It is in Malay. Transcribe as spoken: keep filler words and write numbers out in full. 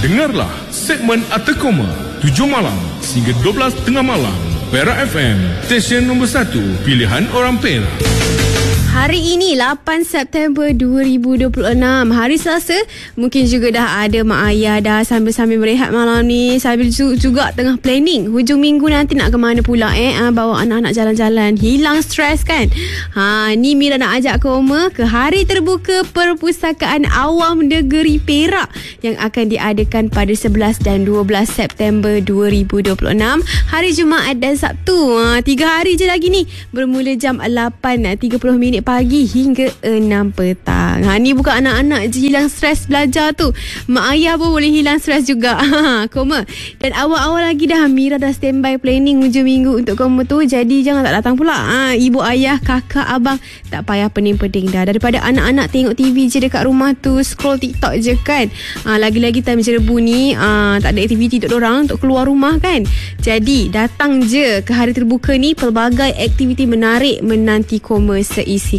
Dengarlah segmen Atekoma tujuh malam hingga dua belas tengah malam. Perak F M, stesen nombor satu, pilihan orang Perak. Hari ini lapan September dua ribu dua puluh enam, hari Selasa. Mungkin juga dah ada mak ayah dah sambil-sambil berehat malam ni, sambil juga tengah planning hujung minggu nanti nak ke mana pula eh ha, bawa anak-anak jalan-jalan, hilang stres kan. Ha, ni Mira nak ajak koma ke hari terbuka Perpustakaan Awam Negeri Perak yang akan diadakan pada sebelas dan dua belas September dua ribu dua puluh enam, hari Jumaat dan Sabtu. Ha, tiga hari je lagi ni, bermula jam lapan tiga puluh minit pagi hingga enam petang. Ha, ni bukan anak-anak je hilang stres belajar tu, mak ayah pun boleh hilang stres juga. Koma. Dan awal-awal lagi dah Mira dah standby planning hujung minggu untuk koma tu. Jadi jangan tak datang pula. Ha, ibu ayah, kakak, abang tak payah pening-pening dah. Daripada anak-anak tengok T V je dekat rumah tu, scroll TikTok je kan. Ha, lagi-lagi time jerebu ni ha, tak ada aktiviti untuk dorang untuk keluar rumah kan. Jadi datang je ke hari terbuka ni, pelbagai aktiviti menarik menanti koma seisi